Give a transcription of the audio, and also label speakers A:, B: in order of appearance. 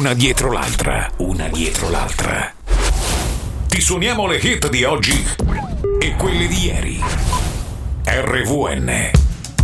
A: una dietro l'altra, una dietro l'altra. Ti suoniamo le hit di oggi e quelle di ieri. RVN